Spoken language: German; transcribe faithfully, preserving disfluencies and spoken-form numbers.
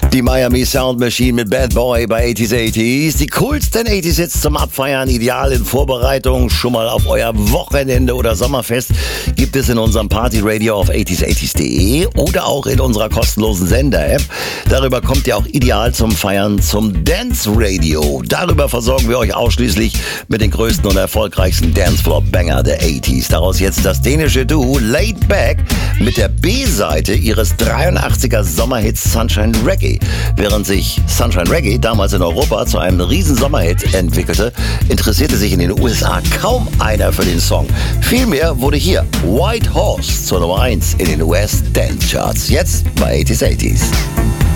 Die Miami Sound Machine mit Bad Boy bei achtziger achtziger. Die coolsten achtziger Hits zum Abfeiern, ideal in Vorbereitung, schon mal auf euer Wochenende oder Sommerfest, gibt es in unserem Party-Radio auf achtziger achtziger punkt de oder auch in unserer kostenlosen Sender-App. Darüber kommt ihr auch ideal zum Feiern zum Dance Radio. Darüber versorgen wir euch ausschließlich mit den größten und erfolgreichsten Dancefloor-Banger der achtziger. Daraus jetzt das dänische Duo Laid Back mit der B-Seite ihres dreiundachtziger Sommerhits Sunshine Reggae. Während sich Sunshine Reggae damals in Europa zu einem riesen Sommerhit entwickelte, interessierte sich in den U S A kaum einer für den Song. Vielmehr wurde hier White Horse zur Nummer eins in den U S Dance Charts. Jetzt bei achtziger achtziger.